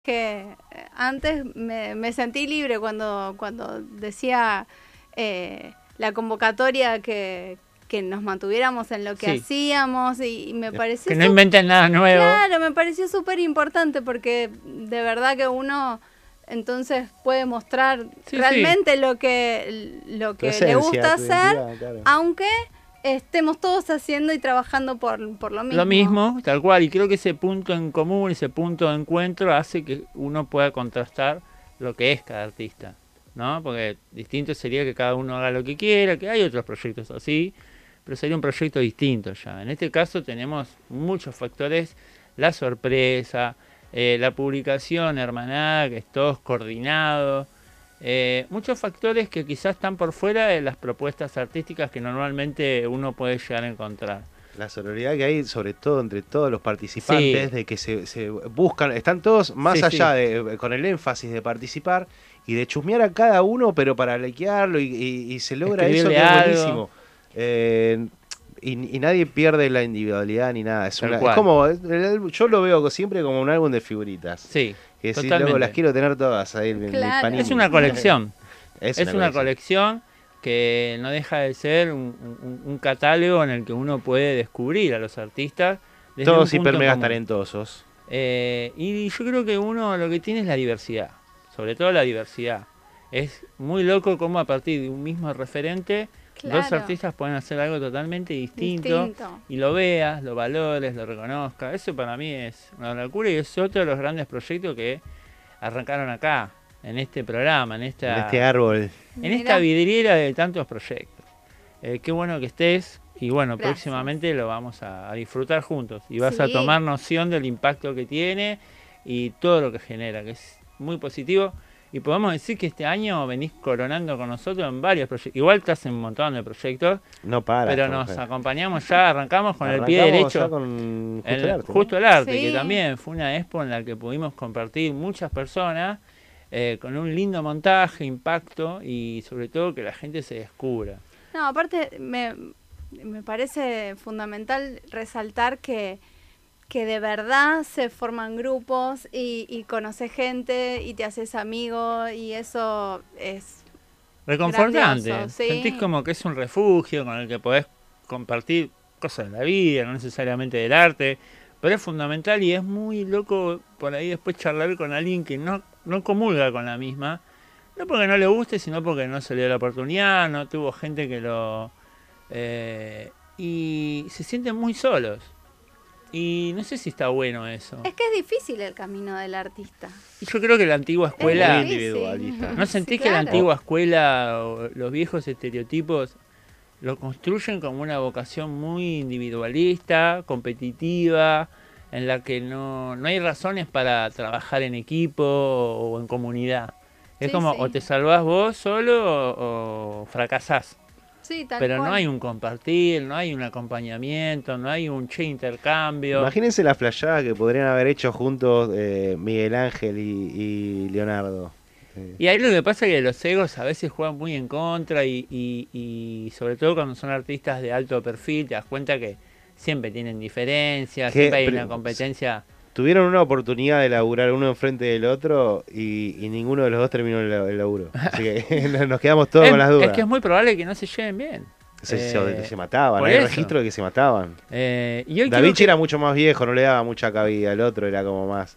que antes me sentí libre cuando decía la convocatoria que nos mantuviéramos en lo que hacíamos y me pareció... Que no inventen nada nuevo. Claro, me pareció súper importante porque de verdad que uno entonces puede mostrar realmente lo que le gusta hacer, claro, aunque estemos todos haciendo y trabajando por lo mismo. Lo mismo, tal cual, y creo que ese punto en común, ese punto de encuentro hace que uno pueda contrastar lo que es cada artista, ¿no? Porque distinto sería que cada uno haga lo que quiera, que hay otros proyectos así, pero sería un proyecto distinto ya. En este caso tenemos muchos factores, la sorpresa, la publicación hermanada, que es todo coordinado, muchos factores que quizás están por fuera de las propuestas artísticas que normalmente uno puede llegar a encontrar. La sororidad que hay, sobre todo entre todos los participantes, de que se buscan, están todos más allá de, con el énfasis de participar y de chusmear a cada uno, pero para likearlo y se logra eso que es buenísimo. Y nadie pierde la individualidad ni nada. Es como, yo lo veo siempre como un álbum de figuritas. Sí, que si luego las quiero tener todas ahí. Claro. Es una colección. es una colección que no deja de ser un catálogo en el que uno puede descubrir a los artistas. Todos hiper mega talentosos. Y yo creo que uno lo que tiene es la diversidad. Sobre todo la diversidad. Es muy loco cómo a partir de un mismo referente... Claro. Dos artistas pueden hacer algo totalmente distinto y lo veas, lo valores, lo reconozcas. Eso para mí es una locura y es otro de los grandes proyectos que arrancaron acá, en este programa, en este árbol. En esta vidriera de tantos proyectos. Qué bueno que estés y bueno, gracias. Próximamente lo vamos a disfrutar juntos y vas a tomar noción del impacto que tiene y todo lo que genera, que es muy positivo. Y podemos decir que este año venís coronando con nosotros en varios proyectos. Igual estás en un montón de proyectos. No para. Pero nos acompañamos ya, arrancamos con el pie derecho. Con Justo el Arte, que también fue una expo en la que pudimos compartir muchas personas con un lindo montaje, impacto y sobre todo que la gente se descubra. No, aparte me parece fundamental resaltar que de verdad se forman grupos y conoces gente y te haces amigo y eso es reconfortante. Sentís como que es un refugio con el que podés compartir cosas de la vida, no necesariamente del arte, pero es fundamental y es muy loco por ahí después charlar con alguien que no comulga con la misma, no porque no le guste, sino porque no se le dio la oportunidad, no tuvo gente que lo... y se sienten muy solos. Y no sé si está bueno eso. Es que es difícil el camino del artista. Y yo creo que la antigua escuela... individualista. ¿No sentís que la antigua escuela o los viejos estereotipos lo construyen como una vocación muy individualista, competitiva, en la que no hay razones para trabajar en equipo o en comunidad? Es como o te salvás vos solo o fracasás. Sí, pero no hay un compartir, no hay un acompañamiento, no hay un intercambio. Imagínense la flayada que podrían haber hecho juntos Miguel Ángel y Leonardo. Y ahí lo que pasa es que los egos a veces juegan muy en contra y sobre todo cuando son artistas de alto perfil te das cuenta que siempre tienen diferencias, siempre hay una competencia. Tuvieron una oportunidad de laburar uno enfrente del otro y ninguno de los dos terminó el laburo. Así que nos quedamos todos con las dudas. Es que es muy probable que no se lleven bien. Se mataban, hay registro de que se mataban. Da Vinci era mucho más viejo, no le daba mucha cabida. El otro era como más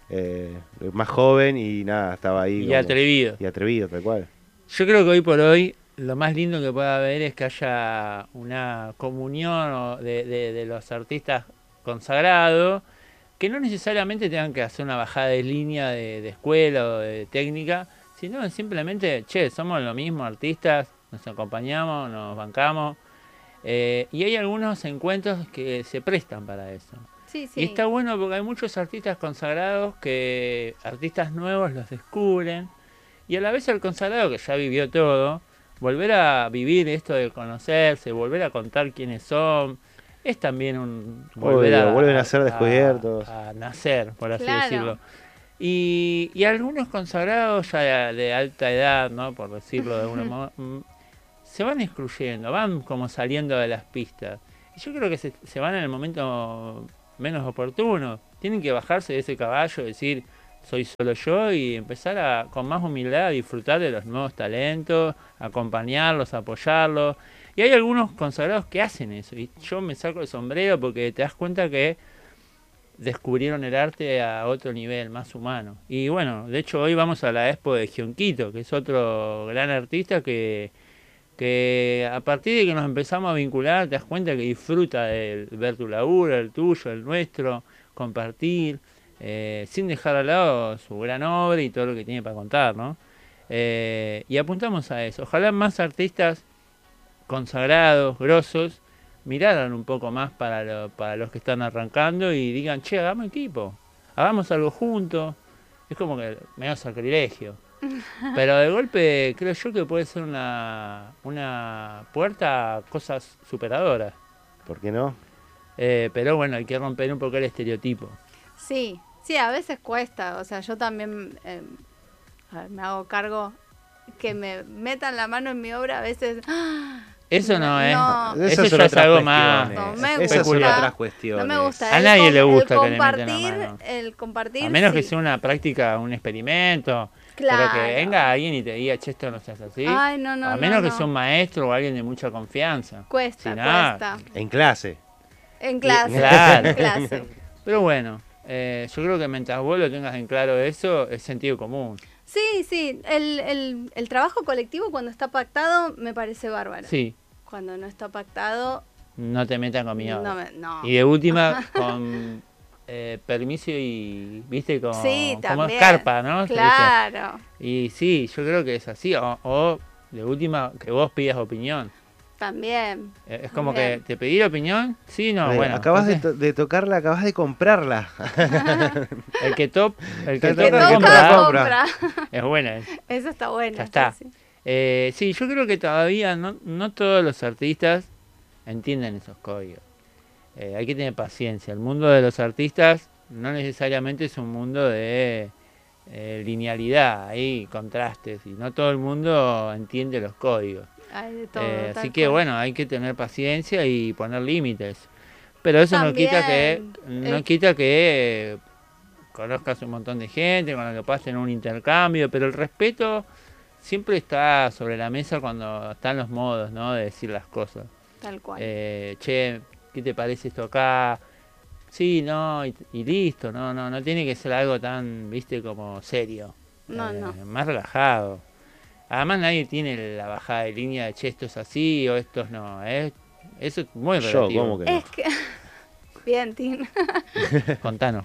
joven y nada, estaba ahí. Y atrevido. Y atrevido, tal cual. Yo creo que hoy por hoy lo más lindo que pueda haber es que haya una comunión de los artistas consagrados, que no necesariamente tengan que hacer una bajada de línea de escuela o de técnica, sino simplemente, somos lo mismo, artistas, nos acompañamos, nos bancamos, y hay algunos encuentros que se prestan para eso. Sí. Y está bueno porque hay muchos artistas consagrados que artistas nuevos los descubren, y a la vez el consagrado que ya vivió todo, volver a vivir esto de conocerse, volver a contar quiénes son, es también un vuelven a ser descubiertos, a nacer, por así decirlo. Y algunos consagrados ya de alta edad, ¿no? Por decirlo de alguna manera, se van excluyendo, van como saliendo de las pistas. Y yo creo que se van en el momento menos oportuno. Tienen que bajarse de ese caballo y decir, soy solo yo, y empezar con más humildad a disfrutar de los nuevos talentos, acompañarlos, apoyarlos. Y hay algunos consagrados que hacen eso, y yo me saco el sombrero porque te das cuenta que descubrieron el arte a otro nivel, más humano. Y bueno, de hecho hoy vamos a la expo de Gionquito, que es otro gran artista que a partir de que nos empezamos a vincular, te das cuenta que disfruta de ver tu laburo, el tuyo, el nuestro, compartir, sin dejar al lado su gran obra y todo lo que tiene para contar, ¿no? Y apuntamos a eso. Ojalá más artistas consagrados, grosos, miraran un poco más para los que están arrancando y digan, che, hagamos equipo, hagamos algo juntos. Es como que medio sacrilegio. Pero de golpe creo yo que puede ser una puerta a cosas superadoras. ¿Por qué no? Pero bueno, hay que romper un poco el estereotipo. Sí, a veces cuesta. O sea, yo también me hago cargo que me metan la mano en mi obra a veces. Eso no es. Eso ya es algo más. No me gusta. Esas son otras cuestiones. No me gusta. A nadie le gusta que le metan la mano. El compartir. A menos que sea una práctica, un experimento. Claro. Pero que venga alguien y te diga, che, esto no se hace así. Ay, no, a menos que sea un maestro o alguien de mucha confianza. Cuesta. En clase. Claro. En clase. Pero bueno, yo creo que mientras vos lo tengas en claro eso, es sentido común. Sí. El trabajo colectivo cuando está pactado me parece bárbaro. Sí. Cuando no está pactado... No te metan con mi obra. No. Y de última, con permiso y, viste, como escarpa, ¿no? Claro. Y sí, yo creo que es así. O de última, que vos pidas opinión. También. Es como que te pedí opinión, sí, no, bueno. Acabas de tocarla, acabas de comprarla. el que toca compra. Es buena. Eso está bueno. Ya está. Sí, yo creo que todavía no todos los artistas entienden esos códigos. Hay que tener paciencia. El mundo de los artistas no necesariamente es un mundo de linealidad, hay contrastes, y no todo el mundo entiende los códigos. Hay de todo, así que bueno, hay que tener paciencia y poner límites. Pero eso también, no quita que conozcas un montón de gente, con la que pasen un intercambio, pero el respeto siempre está sobre la mesa cuando están los modos, ¿no?, de decir las cosas. Tal cual. Che, ¿qué te parece esto acá? Sí, no, y listo, no tiene que ser algo tan, viste, como serio. No. Más relajado. Además nadie tiene la bajada de línea de, che, esto es así o esto no. Eso es muy relativo. ¿Cómo que no? Es que... Bien, Tim. Contanos.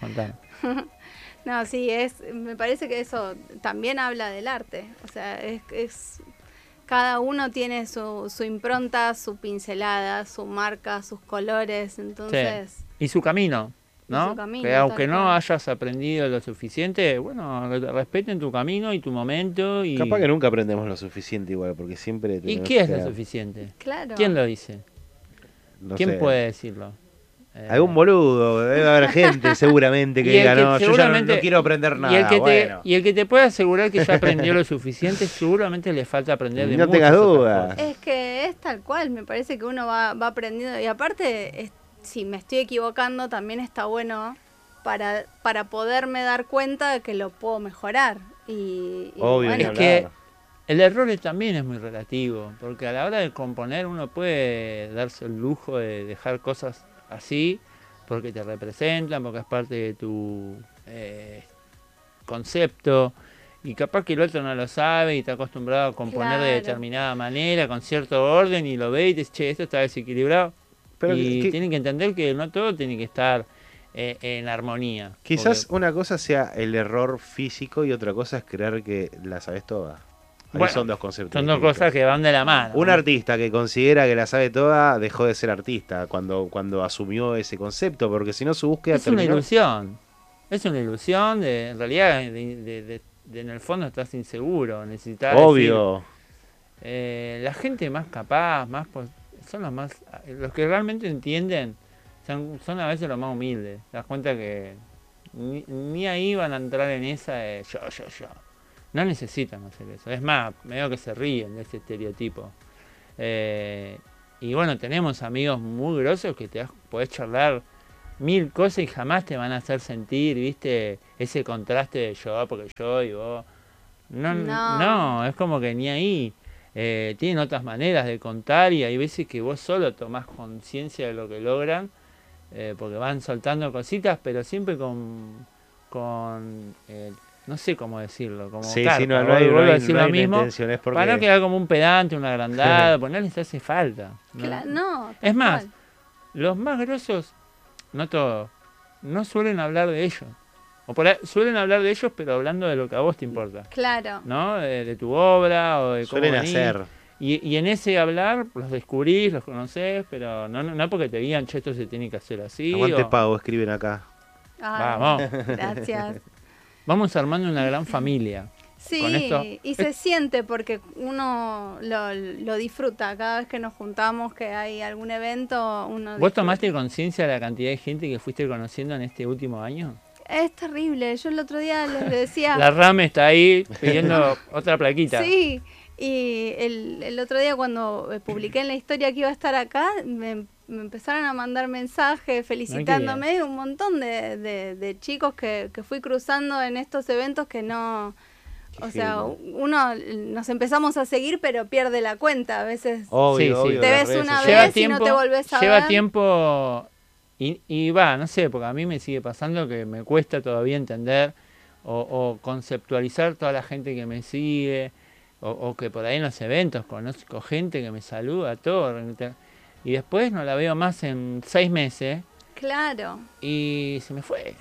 No, sí, me parece que eso también habla del arte. O sea, cada uno tiene su impronta, su pincelada, su marca, sus colores, entonces... Sí. Y su camino, ¿no? Su camino, que aunque no hayas aprendido lo suficiente, bueno, respeten tu camino y tu momento. Y... Capaz que nunca aprendemos lo suficiente igual, porque siempre... ¿Y qué es lo suficiente? Claro. ¿Quién lo dice? No ¿Quién sé. puede decirlo? Algún boludo, debe haber gente seguramente que diga, no, yo ya no quiero aprender nada. Y el que te puede asegurar que ya aprendió lo suficiente, seguramente le falta aprender de no tengas duda. Es que es tal cual, me parece que uno va aprendiendo. Y aparte, si me estoy equivocando, también está bueno para poderme dar cuenta de que lo puedo mejorar. Obvio, bueno, es que el error también es muy relativo, porque a la hora de componer uno puede darse el lujo de dejar cosas así, porque te representan, porque es parte de tu concepto, y capaz que el otro no lo sabe y está acostumbrado a componer de determinada manera, con cierto orden, y lo ve y dice, che, esto está desequilibrado. Pero tienen que entender que no todo tiene que estar en armonía. Quizás una cosa sea el error físico y otra cosa es creer que la sabes toda. Bueno, son dos conceptos. Son dos cosas que van de la mano. Un artista que considera que la sabe toda dejó de ser artista cuando asumió ese concepto, porque si no su búsqueda una ilusión. Es una ilusión, en realidad en el fondo estás inseguro, necesitas... Obvio. La gente más capaz, son los que realmente entienden, son a veces los más humildes. Te das cuenta que ni ahí van a entrar en esa de yo. No necesitan hacer eso. Es más, medio que se ríen de ese estereotipo. Y bueno, tenemos amigos muy grosos que podés charlar 1000 cosas y jamás te van a hacer sentir, ¿viste? Ese contraste de yo, porque yo y vos. No, es como que ni ahí. Tienen otras maneras de contar y hay veces que vos solo tomás conciencia de lo que logran, porque van soltando cositas, pero siempre con no sé cómo decirlo, como carpa, no hay lo mismo, porque... para no quedar como un pedante, un agrandado, pues no les hace falta. No, es más, los más grosos, no todos, no suelen hablar de ellos. O por ahí, suelen hablar de ellos, pero hablando de lo que a vos te importa. Claro. ¿No? De tu obra o de suelen cómo hacer. Y en ese hablar los descubrís, los conocés, pero no porque te digan, che, esto se tiene que hacer así. Aguante Pau, escriben acá. Vamos. Gracias. Vamos armando una gran familia. Sí, con esto, y se siente porque uno lo disfruta. Cada vez que nos juntamos, que hay algún evento, uno ¿Vos tomaste conciencia de la cantidad de gente que fuiste conociendo en este último año? Es terrible. Yo el otro día les decía... La Rame está ahí pidiendo otra plaquita. Sí, y el otro día cuando publiqué en la historia que iba a estar acá, me empezaron a mandar mensajes felicitándome, un montón de chicos que fui cruzando en estos eventos que no... O sea, uno nos empezamos a seguir, pero pierde la cuenta. A veces obvio, te ves una vez y no te volvés a ver. Lleva tiempo y va, no sé, porque a mí me sigue pasando que me cuesta todavía entender o conceptualizar toda la gente que me sigue, o que por ahí en los eventos conozco gente que me saluda, todo. Y después no la veo más en 6 meses. Claro. Y se me fue.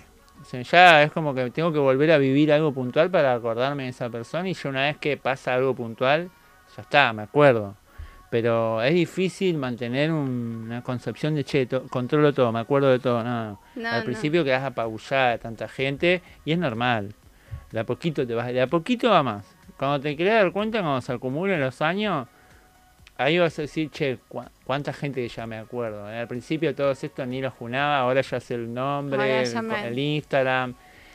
Ya es como que tengo que volver a vivir algo puntual para acordarme de esa persona, y yo una vez que pasa algo puntual, ya está, me acuerdo. Pero es difícil mantener una concepción de, che, controlo todo, me acuerdo de todo. No. Al principio quedás apabullada de tanta gente y es normal. De a poquito te vas, de a poquito va más. Cuando te querés dar cuenta, cuando se acumulan los años, ahí vas a decir, che, cuánta gente que ya me acuerdo. Al principio todos estos ni los junaba, ahora ya sé el nombre, el Instagram.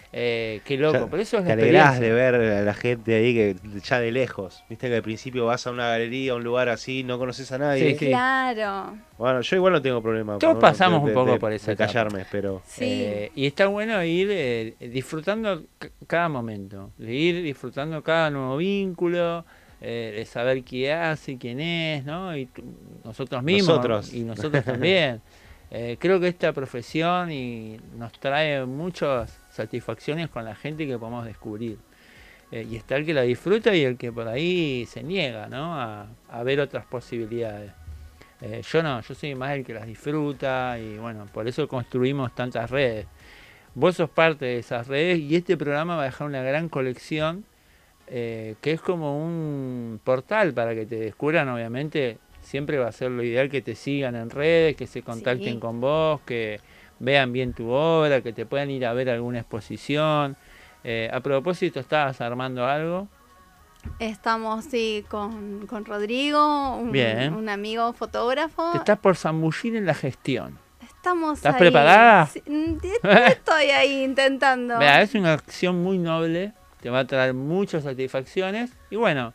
Qué loco, ya, pero eso es te alegrás de ver a la gente ahí que ya de lejos. Viste que al principio vas a una galería, a un lugar así, no conoces a nadie. Sí. Claro. Bueno, yo igual no tengo problema. Todos pasamos un poco por esa etapa. Callarme, pero... Sí. Y está bueno ir disfrutando cada momento, de ir disfrutando cada nuevo vínculo, de saber qué hace, quién es, ¿no? Y nosotros mismos. Y nosotros también. Creo que esta profesión nos trae muchas satisfacciones con la gente que podemos descubrir. Y está el que la disfruta y el que por ahí se niega, ¿no? a ver otras posibilidades. Yo no, yo soy más el que las disfruta y bueno, por eso construimos tantas redes. Vos sos parte de esas redes y este programa va a dejar una gran colección que es como un portal para que te descubran. Obviamente siempre va a ser lo ideal que te sigan en redes, que se contacten con vos, que vean bien tu obra, que te puedan ir a ver alguna exposición. A propósito, ¿estabas armando algo? Estamos, con Rodrigo, un amigo fotógrafo. Te estás por zambullir en la gestión. ¿Estás ahí preparada? Sí, estoy ahí intentando. Mira, es una acción muy noble, te va a traer muchas satisfacciones. Y bueno,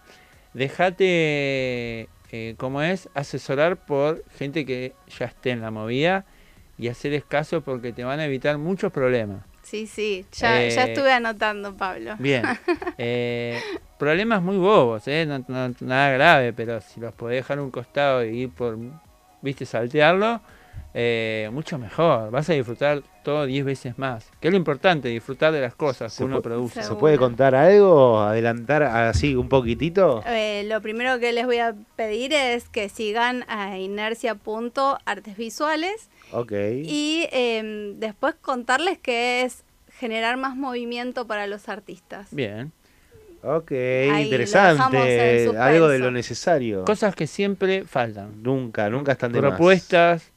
déjate, como es, asesorar por gente que ya esté en la movida y hacerles caso porque te van a evitar muchos problemas. Sí, ya estuve anotando, Pablo. Bien. Problemas muy bobos, nada grave, pero si los podés dejar a un costado y ir saltearlo, mucho mejor. Vas a disfrutar todo 10 veces más. Que es lo importante, disfrutar de las cosas que uno produce. ¿Se puede contar algo? ¿Adelantar así un poquitito? Lo primero que les voy a pedir es que sigan a inercia.artesvisuales. Okay. Y después contarles que es generar más movimiento para los artistas. Bien. Ok, ahí interesante. Algo de lo necesario. Cosas que siempre faltan. Nunca están de propuestas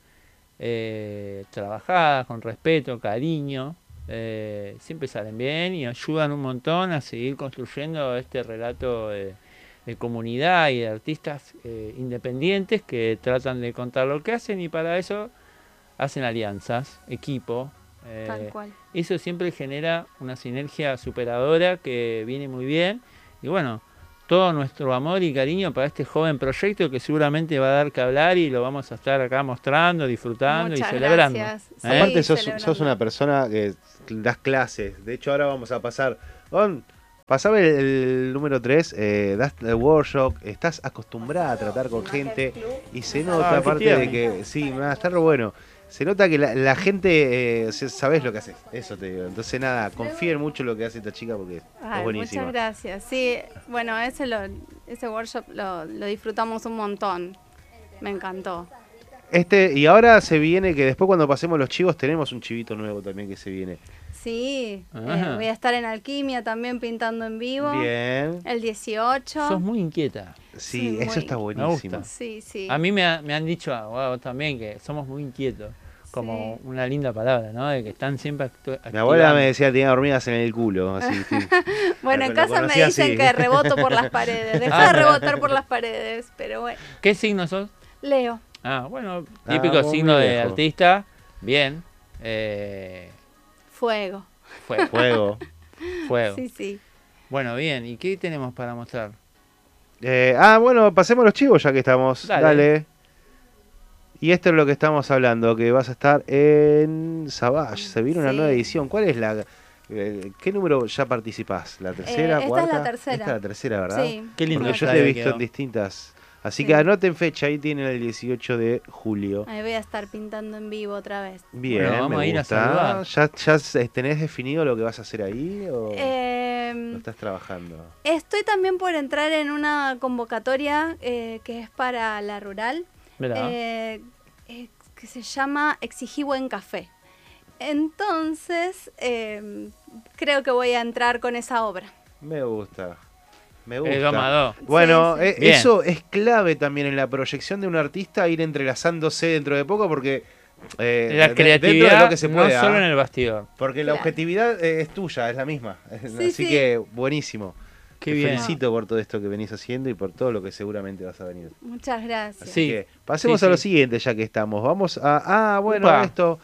trabajadas con respeto, cariño, siempre salen bien y ayudan un montón a seguir construyendo este relato de comunidad y de artistas independientes que tratan de contar lo que hacen, y para eso hacen alianzas, equipo. Tal cual. Eso siempre genera una sinergia superadora que viene muy bien. Y bueno, todo nuestro amor y cariño para este joven proyecto que seguramente va a dar que hablar y lo vamos a estar acá mostrando, disfrutando Muchas y celebrando. Gracias. Sí, Aparte sos una persona que das clases. De hecho, ahora vamos a pasar... Pasame el número 3, das el workshop, estás acostumbrada a tratar con gente y se nota, aparte de que... Sí, está re bueno. Se nota que la gente, sabés lo que haces, eso te digo. Entonces nada, confíen mucho en lo que hace esta chica porque es buenísima. Muchas gracias. Sí, bueno, ese workshop lo disfrutamos un montón. Me encantó. Y ahora se viene, que después cuando pasemos los chivos tenemos un chivito nuevo también que se viene. Sí, voy a estar en Alquimia también pintando en vivo. Bien. El 18. Sos muy inquieta. Sí, eso está buenísimo. Sí. A mí me han dicho también que somos muy inquietos. Como una linda palabra, ¿no? De que están siempre activando. Mi abuela me decía que tenía hormigas en el culo, así. Sí. Bueno, en casa me dicen que reboto por las paredes. Deja de rebotar por las paredes, pero bueno. ¿Qué signo sos? Leo. Bueno, típico signo de artista. Bien. Fuego. Fuego. Sí. Bueno, bien. ¿Y qué tenemos para mostrar? Bueno, pasemos los chivos ya que estamos. Dale. Y esto es lo que estamos hablando, que vas a estar en Savage. Se viene una nueva edición. ¿Cuál es la...? ¿Qué número ya participás? ¿La tercera, cuarta? Esta es la tercera. Esta es la tercera, ¿verdad? Sí. Qué lindo. Porque yo te he visto en distintas... Así que anoten fecha, ahí tienen el 18 de julio. Ahí voy a estar pintando en vivo otra vez. Bien, bueno, vamos a ir a saludar. ¿Ya tenés definido lo que vas a hacer ahí o lo estás trabajando? Estoy también por entrar en una convocatoria que es para la rural, que se llama Exigí Buen Café. Entonces, creo que voy a entrar con esa obra. Me gusta. Bueno, eso es clave también en la proyección de un artista, ir entrelazándose dentro de poco porque la creatividad dentro de lo que se puede, no solo en el bastidor. Porque la objetividad es tuya, es la misma. Así que buenísimo. Te felicito por todo esto que venís haciendo y por todo lo que seguramente vas a venir. Muchas gracias. Así que pasemos a lo siguiente ya que estamos. Vamos a... esto...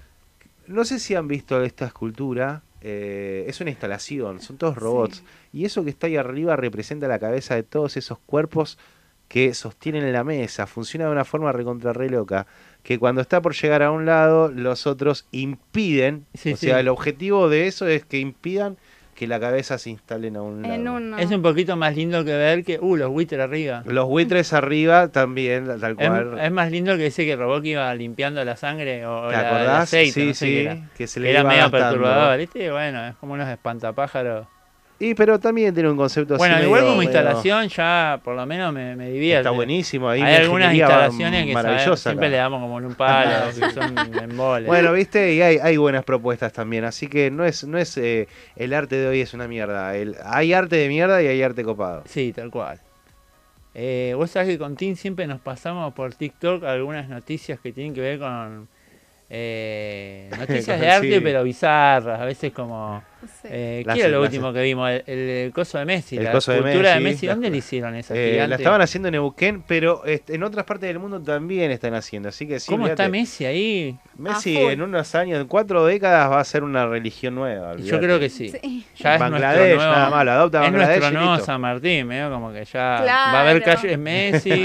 No sé si han visto esta escultura. Es una instalación, son todos robots. Y eso que está ahí arriba representa la cabeza de todos esos cuerpos que sostienen la mesa. Funciona de una forma recontra re loca. Que cuando está por llegar a un lado, los otros impiden. El objetivo de eso es que impidan que la cabeza se instalen a un lado. Es un poquito más lindo que ver que los buitres arriba. Los buitres arriba también, tal cual. Es más lindo que ese que robó que iba limpiando la sangre o ¿te acordás? el aceite. Sí, no sé qué era. Que se le era medio gastando. Perturbador, ¿viste? Bueno, es como unos espantapájaros. Pero también tiene un concepto bueno, así. Igual como instalación ya por lo menos me divierte. Está buenísimo. Ahí hay algunas instalaciones que siempre le damos como en un palo, que son emboles. Bueno, viste, y hay buenas propuestas también. Así que no es el arte de hoy es una mierda. Hay arte de mierda y hay arte copado. Sí, tal cual. Vos sabés que con Tim siempre nos pasamos por TikTok algunas noticias que tienen que ver con noticias de arte, pero bizarras, a veces como... ¿Qué era lo último que vimos? El coso de Messi, la escultura de Messi. ¿Dónde le hicieron esa gigante? La estaban haciendo en Neuquén, pero en otras partes del mundo también están haciendo. Así que sí, ¿cómo está Messi ahí? Messi en unos años, en 4 décadas va a ser una religión nueva. Yo creo que sí. Ya es Bangladesh, nada más, lo adopta Bangladesh. Es nuestro nuevo San Martín, como que ya va a haber calles Messi,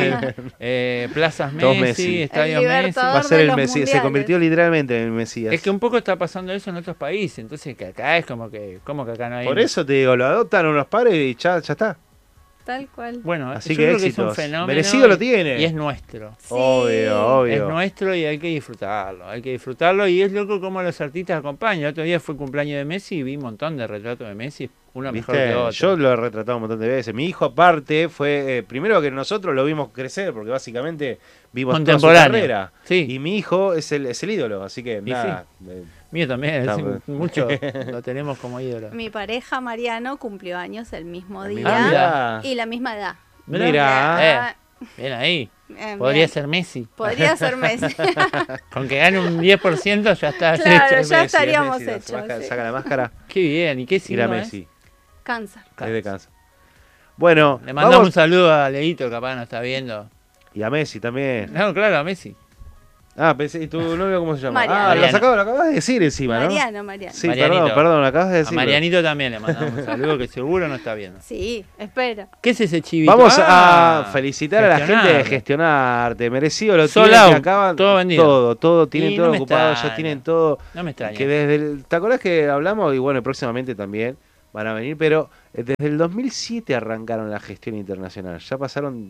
plazas Messi, estadios Messi. Va a ser el Messi, se convirtió literalmente en el Mesías. Es que un poco está pasando eso en otros países, entonces que acá es como que acá no hay. Por eso te digo, lo adoptan unos pares y ya está. Tal cual. Bueno, así yo que creo que es un fenómeno. Merecido lo tiene. Y es nuestro. Sí. Obvio. Es nuestro y hay que disfrutarlo. Y es loco como los artistas acompañan. El otro día fue el cumpleaños de Messi y vi un montón de retratos de Messi. Uno mejor que otro. Yo lo he retratado un montón de veces. Mi hijo aparte fue, primero que nosotros lo vimos crecer, porque básicamente vimos toda su carrera. Sí. Y mi hijo es el ídolo, así que nada. Mío también, mucho lo tenemos como ídolo. Mi pareja Mariano cumplió años el mismo día y la misma edad. Mira, bien ahí. Podría ser Messi. Podría ser Messi. Con que gane un 10% ya está hecho. Ya Messi, estaríamos hechos. Saca la máscara. Qué bien. ¿Y qué signo es Messi? Cáncer. Es de cáncer. Bueno, le mandamos un saludo a Leito, capaz nos está viendo. Y a Messi también. No, claro, a Messi. Ah, pensé, ¿y tu novio cómo se llama? Mariano. Ah, lo acabas de decir encima, ¿no? Mariano. Sí, Marianito. perdón, acabas de decir. A Marianito también le mandamos un saludo que seguro no está viendo. Sí, espero. ¿Qué es ese chivito? Vamos a felicitar a la gente de Gestionarte. Merecido lo Sold tienen, out, que acaban todo vendido. Todo, tienen Y todo no me ocupado, ya extraña. tienen todo. No me extraña. Que desde ¿te acordás que hablamos? Y bueno, próximamente también van a venir, pero desde el 2007 arrancaron la gestión internacional. Ya pasaron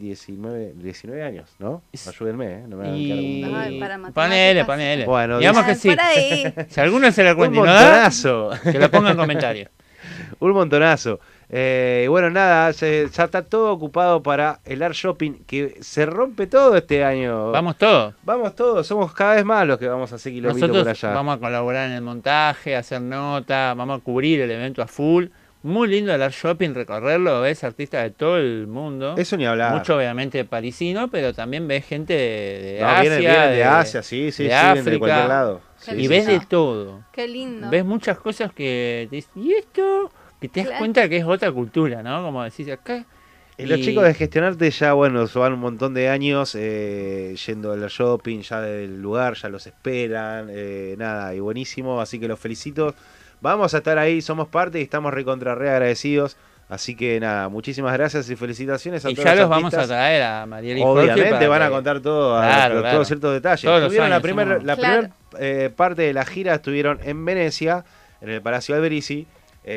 19 años, ¿no? Ayúdenme, ¿no me Y... Ay, para matemáticas. Ponele. Bueno, digamos que sí. Por ahí. Si alguno se la Un cuenta y no da, montonazo. que lo ponga en comentarios. Un montonazo. Bueno, nada, ya está todo ocupado para el Art Shopping, que se rompe todo este año. Vamos todos. Vamos todos, somos cada vez más los que vamos a hacer kilómetros por Nosotros allá. vamos a colaborar en el montaje, hacer nota, vamos a cubrir el evento a full. Muy lindo el Art Shopping, recorrerlo, ves artistas de todo el mundo. Eso ni hablar. Mucho obviamente parisino, pero también ves gente de No, Asia. vienen de Asia, sí, de vienen África. de cualquier lado. Qué Y Sí, ves sí, de sí. todo. Qué lindo. Ves muchas cosas que te dicen, ¿y esto? Que te das Claro. cuenta que es otra cultura, ¿no? Como decís acá. Y los chicos de Gestionarte ya, bueno, van un montón de años yendo al shopping, ya del lugar, ya los esperan, nada, y buenísimo, así que los felicito. Vamos a estar ahí, somos parte y estamos recontra re agradecidos. Así que nada, muchísimas gracias y felicitaciones a Y todos ya los los vamos a artistas. traer a Mariel y Jorge. Obviamente para van a que- contar todo, Claro, claro. todos ciertos detalles. Todos los Estuvieron años, somos- la Claro. primera parte de la gira estuvieron en Venecia, en el Palacio Alberici.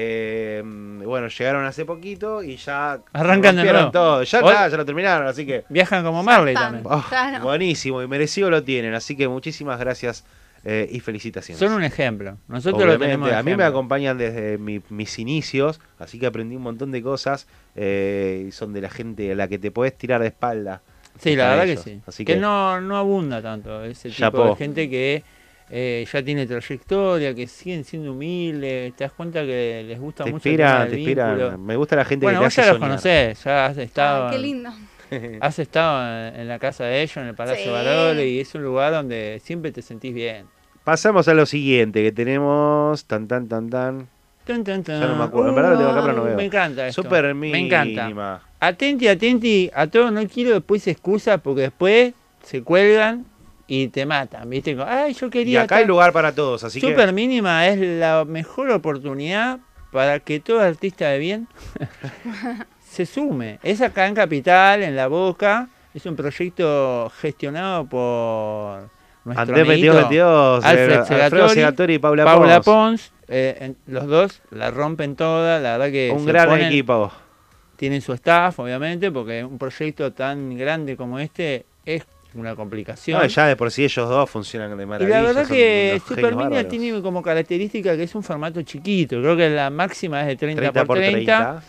Bueno, llegaron hace poquito y ya Arrancan de rompieron nuevo. todo. Ya, Hoy- ya lo terminaron, así que Viajan como Marley están. también. oh, Claro. buenísimo y merecido lo tienen. Así que muchísimas gracias y felicitaciones. Son un ejemplo. Nosotros Obviamente, lo tenemos de a mí me ejemplo. acompañan desde mis inicios, así que aprendí un montón de cosas y son de la gente a la que te podés tirar de espalda. Sí, la para verdad ellos. que sí. Así que que no abunda tanto ese tipo Chapó. de gente que ya tiene trayectoria, que siguen siendo humildes. Te das cuenta que les gusta te mucho el tema inspiran, del te inspiran. vínculo. Me gusta la gente Bueno, que te vos ya hace los soñar. conocés, ya has estado, Ay, qué lindo. has estado en la casa de ellos, en el Palacio Sí. Barolo, y es un lugar donde siempre te sentís bien. Pasamos a lo siguiente, que tenemos Tan, tan, Ya no me acuerdo, en verdad lo tengo acá, pero no veo. Me encanta esto. Super Me encanta. mínima. Atenti a todos, no quiero después excusas porque después se cuelgan y te matan, ¿viste? Ay, yo Y quería... acá hay lugar para todos, así Super que mínima es la mejor oportunidad para que todo artista de bien se sume. Es acá en Capital, en La Boca. Es un proyecto gestionado por nuestro Andrés amiguito 2222, Alfredo Segatori y Paula Paula Pons. Pons. Los dos la rompen toda, la verdad que Un se gran ponen- equipo. tienen su staff, obviamente, porque un proyecto tan grande como este es una complicación. No, ya de por sí ellos dos funcionan de Y maravilla. la verdad son que unos Super genios Mini bárbaros. tiene como característica que es un formato chiquito. Creo que la máxima es de 30 30 por 30.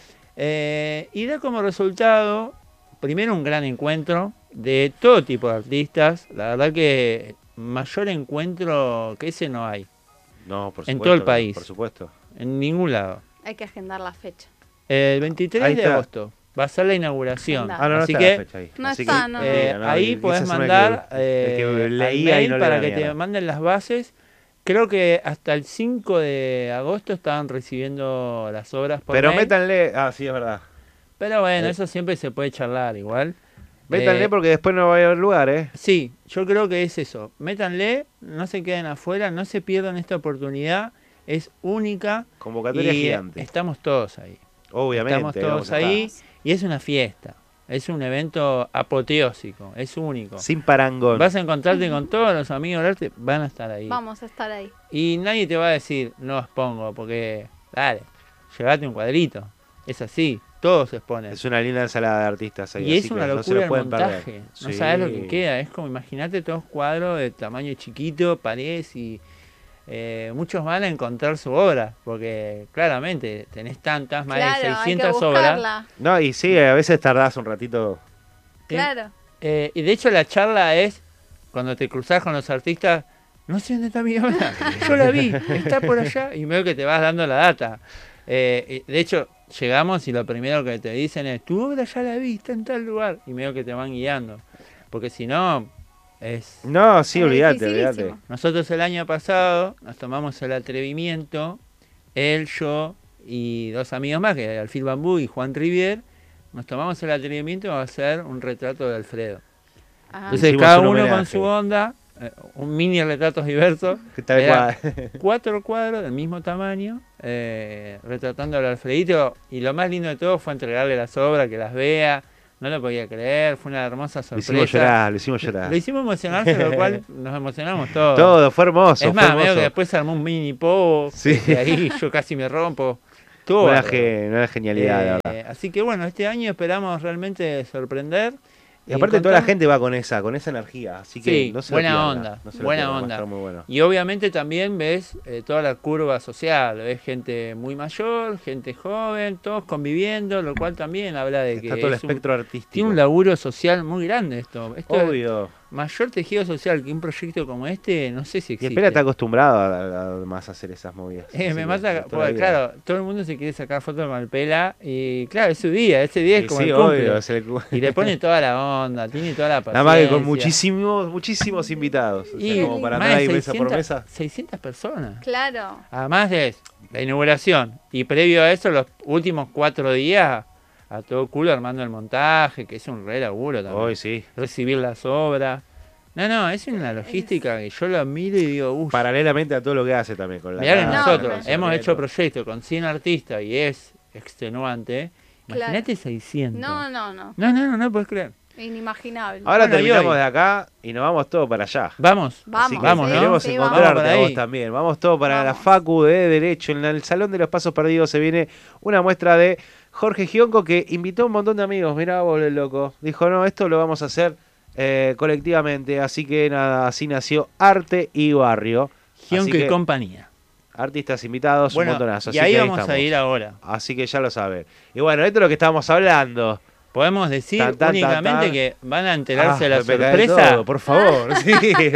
30. Y da como resultado, primero, un gran encuentro de todo tipo de artistas. La verdad que mayor encuentro que ese no hay, No, por En supuesto, todo el país. Por supuesto. en ningún lado. Hay que agendar la fecha. El 23 Ahí de está. agosto va a ser la inauguración. Anda. Ah, no, no Así está que la fecha ahí. No Así está, que- no. ahí esa podés es una mandar el que al leía y mail no para leía que te mierda. manden las bases. Creo que hasta el 5 de agosto estaban recibiendo las obras por Pero mail. métanle. Ah, sí, es verdad. Pero bueno, eso siempre se puede charlar igual. Métanle porque después no va a haber lugar, ¿eh? Sí, yo creo que es eso. Métanle, no se queden afuera, no se pierdan esta oportunidad. Es única Convocatoria y gigante. estamos todos ahí. Obviamente. Estamos todos vamos a estar. ahí y es una fiesta. Es un evento apoteósico, es único. Sin parangón. Vas a encontrarte con todos los amigos del arte, van a estar ahí. Vamos a estar ahí. Y nadie te va a decir, no expongo, porque, dale, llevate un cuadrito. Es así, todos se exponen. Es una linda ensalada de artistas ahí. Y así es una que no se locura lo el pueden montaje. perder. No Sí. sabes lo que queda. Es como, imagínate todos cuadros de tamaño chiquito, paredes y muchos van a encontrar su obra. Porque claramente tenés tantas, más Claro, de hay que 600 obras. buscarla. No, y sí, a veces tardás un ratito. Claro. Y de hecho la charla es, cuando te cruzás con los artistas, no sé dónde está mi obra, yo la vi, está por allá, y veo que te vas dando la data. De hecho, llegamos y lo primero que te dicen es, tu obra ya la vi, está en tal lugar, y veo que te van guiando. Porque si no, es... No, sí, Es olvídate, dificilísimo. olvídate. Nosotros el año pasado nos tomamos el atrevimiento, él, yo y dos amigos más, que Alfil Bambú y Juan Rivier, nos tomamos el atrevimiento de hacer un retrato de Alfredo. Ajá. Entonces Hicimos cada un uno con homenaje. su onda, un mini retratos diversos. Tal cual. 4 cuadros del mismo tamaño, retratando al Alfredito. Y lo más lindo de todo fue entregarle las obras, que las vea. No lo podía creer, fue una hermosa sorpresa. Lo hicimos llorar. Lo hicimos emocionarse, lo cual nos emocionamos todos. Todo, fue hermoso. Es más, medio que después se armó un mini post, sí. Y ahí yo casi me rompo. Una genialidad, la verdad. Así que bueno, este año esperamos realmente sorprender. Y aparte toda la gente va con esa energía, así que sí, no se buena onda. Muy bueno. Y obviamente también ves toda la curva social, ves gente muy mayor, gente joven, todos conviviendo, lo cual también habla de que está todo el espectro artístico. Tiene un laburo social muy grande esto. Obvio. Mayor tejido social que un proyecto como este, no sé si existe. Y Pela está acostumbrado además a hacer esas movidas. Me mata, porque claro, todo el mundo se quiere sacar fotos con el Pela y claro, es su día, ese día es como el cumple. Obvio, y le pone toda la onda, tiene toda la paciencia. Nada más que con muchísimos invitados. Y como para andar ahí 600, mesa por mesa. 600 personas. Claro. Además de la inauguración y previo a eso, los últimos 4 días, a todo culo armando el montaje, que es un re laburo también. Hoy sí. Recibir las obras. No, es una logística que yo la miro y digo, uff. Paralelamente a todo lo que hace también con la mirá que nosotros hemos hecho proyectos con 100 artistas y es extenuante. Imagínate 600. No puedes creer. Inimaginable. Ahora terminamos de acá y nos vamos todos para allá. Vamos, ¿no? Queremos encontrarte a vos también. Vamos todos para la Facu de Derecho. En el Salón de los Pasos Perdidos se viene una muestra de Jorge Gionco, que invitó a un montón de amigos. Mirá vos, el loco. Dijo, no, esto lo vamos a hacer colectivamente. Así que nada, así nació Arte y Barrio. Gionco y compañía. Artistas invitados, un montonazo. Y ahí vamos a ir ahora. Así que ya lo saben. Y bueno, esto es lo que estábamos hablando. Podemos decir únicamente que van a enterarse de la sorpresa. Todo, por favor. Sí.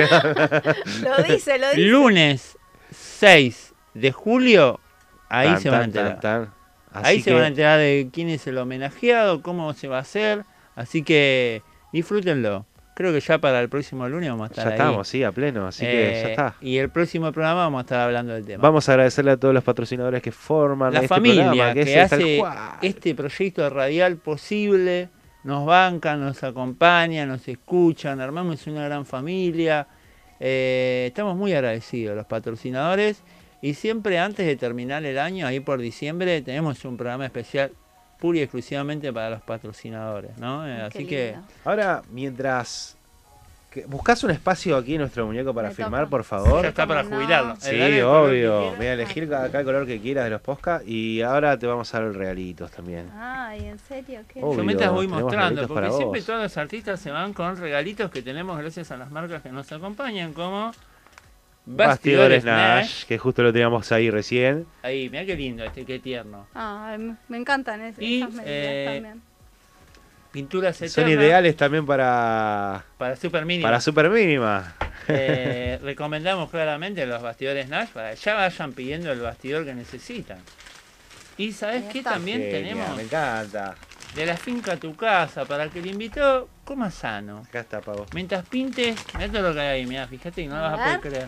Lo dice. Lunes 6 de julio, ahí se van a enterar. Ahí se van a enterar de quién es el homenajeado, cómo se va a hacer. Así que disfrútenlo. Creo que ya para el próximo lunes vamos a estar ahí. Ya estamos, sí, a pleno, así que ya está. Y el próximo programa vamos a estar hablando del tema. Vamos a agradecerle a todos los patrocinadores que forman la este familia programa, que hace este proyecto radial posible, nos bancan, nos acompañan, nos escuchan, armamos una gran familia. Estamos muy agradecidos a los patrocinadores y siempre antes de terminar el año, ahí por diciembre, tenemos un programa especial pura y exclusivamente para los patrocinadores, ¿no? Así que ahora, mientras buscas un espacio aquí en nuestro muñeco para firmar, por favor. Ya está para jubilarlo. Sí, obvio. Voy a elegir acá el color que quieras de los podcasts y ahora te vamos a dar regalitos también. Ay, ¿en serio? ¿Qué? Yo mientras voy mostrando, porque siempre todos los artistas se van con regalitos que tenemos gracias a las marcas que nos acompañan, como Bastidores Nash, que justo lo teníamos ahí recién. Ahí, mirá qué lindo, qué tierno. Me encantan esas medidas también. Pinturas eternas. Son ideales también para Super Mínima. Para Super Mínima. Recomendamos claramente los Bastidores Nash para que ya vayan pidiendo el bastidor que necesitan. Y ¿sabés qué? También tenemos? Me encanta. De la finca a tu casa, para que el invitado coma sano. Acá está, Pavo. Mientras pintes, mirá todo lo que hay ahí, mirá, fíjate y no lo vas a poder creer.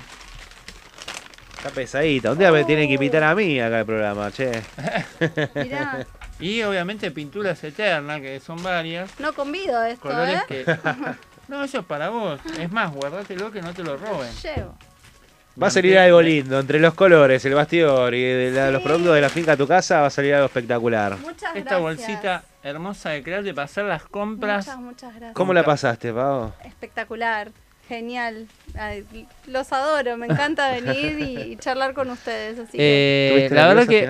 Está pesadita. Un día me tienen que invitar a mí acá al programa, che. Mirá. Y obviamente pinturas eternas, que son varias. No convido esto, colores que... No, eso es para vos. Es más, guardátelo que no te lo roben. Llevo. Va a salir algo lindo, entre los colores, el bastidor y los productos de la finca a tu casa va a salir algo espectacular. Muchas gracias. Esta bolsita hermosa de Crearte para hacer las compras. Muchas gracias. ¿Cómo la pasaste, Pavo? Espectacular, genial. Los adoro, me encanta venir y charlar con ustedes. Así que... La verdad que...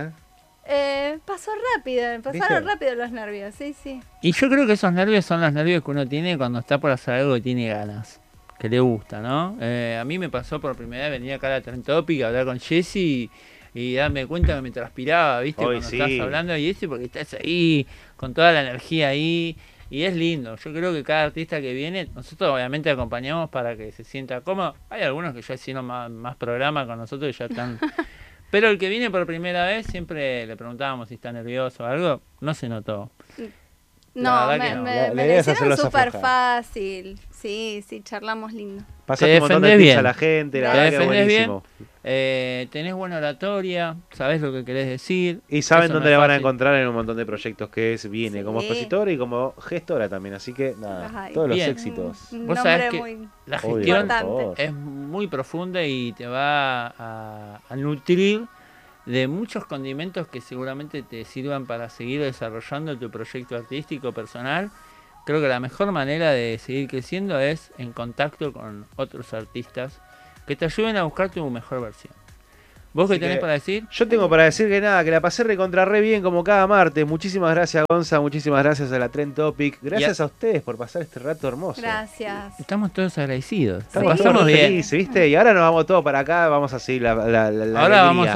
pasaron rápido los nervios, sí. Y yo creo que esos nervios son los nervios que uno tiene cuando está por hacer algo que tiene ganas, que le gusta, ¿no? A mí me pasó por primera vez venir acá a la Trend Topic a hablar con Jessy y darme cuenta que me transpiraba, ¿viste? Cuando estás hablando y porque estás ahí, con toda la energía ahí, y es lindo. Yo creo que cada artista que viene, nosotros obviamente acompañamos para que se sienta cómodo. Hay algunos que ya hicieron más programas con nosotros y ya están... Pero el que viene por primera vez, siempre le preguntábamos si está nervioso o algo, no se notó. No, me parecieron súper fácil. Sí, charlamos lindo. Pasaste un montón de tips a la gente, la verdad que buenísimo. Tenés buena oratoria, sabés lo que querés decir. Y saben dónde la van a encontrar en un montón de proyectos que viene como expositora y como gestora también. Así que nada, todos los éxitos. Vos sabés que la gestión es muy profunda y te va a nutrir de muchos condimentos que seguramente te sirvan para seguir desarrollando tu proyecto artístico personal. Creo que la mejor manera de seguir creciendo es en contacto con otros artistas que te ayuden a buscar tu mejor versión. ¿Vos qué tenés para decir? Yo tengo para decir que nada, que la pasé recontra re bien como cada martes. Muchísimas gracias, Gonza, muchísimas gracias a la Trend Topic. Gracias a ustedes por pasar este rato hermoso. Gracias. Estamos todos agradecidos. Pasamos bien. Felices, ¿viste? Y ahora nos vamos todos para acá, vamos a seguir la ahora vamos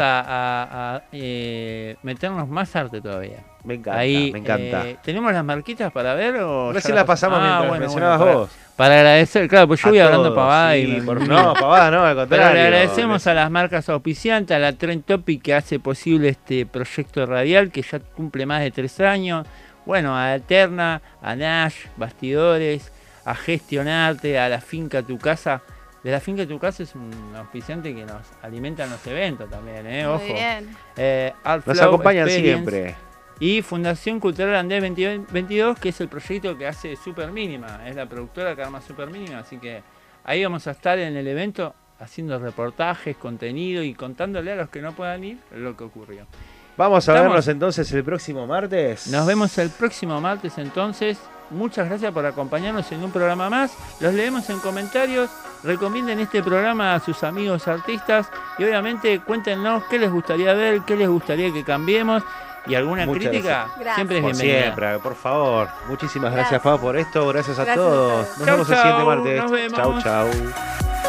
a meternos más arte todavía. Me encanta, me encanta. ¿Tenemos las marquitas para ver o recién las pasamos mientras mencionabas vos? Para agradecer, claro, pues yo voy hablando pavada no, pavada no, al contrario. Pero le agradecemos a las marcas auspiciantes, a la Trend Topic que hace posible este proyecto radial que ya cumple más de 3 años. Bueno, a Eterna, a Nash, Bastidores, a Gestionarte, a la Finca Tu Casa. De la Finca Tu Casa es un auspiciante que nos alimenta en los eventos también, ojo. Muy bien. Nos acompañan siempre. Y Fundación Cultural Andés 2022, que es el proyecto que hace Super Mínima, es la productora que arma Super Mínima, así que ahí vamos a estar en el evento haciendo reportajes, contenido y contándole a los que no puedan ir lo que ocurrió. Vamos a vernos entonces el próximo martes. Nos vemos el próximo martes entonces. Muchas gracias por acompañarnos en un programa más. Los leemos en comentarios. Recomienden este programa a sus amigos artistas y obviamente cuéntenos qué les gustaría ver, qué les gustaría que cambiemos. Y alguna crítica siempre es bienvenida. Siempre, por favor. Muchísimas gracias, Pau, por esto. Gracias a todos. Nos vemos el siguiente martes. Nos vemos. Chau.